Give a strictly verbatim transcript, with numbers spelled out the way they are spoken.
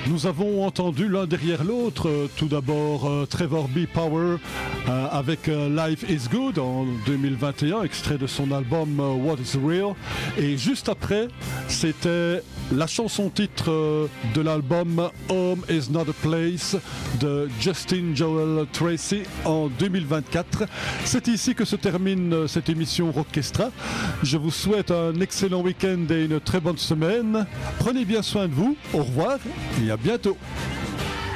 Nous avons entendu l'un derrière l'autre, euh, tout d'abord euh, Trevor B. Power euh, avec euh, Life is Good en deux mille vingt et un, extrait de son album euh, What is Real. Et juste après, c'était la chanson titre euh, de l'album Home is Not a Place de Justin Joel Tracy en deux mille vingt-quatre. C'est ici que se termine euh, cette émission Rockestra. Je vous souhaite un excellent week-end et une très bonne semaine. Prenez bien soin de vous. Au revoir et à bientôt.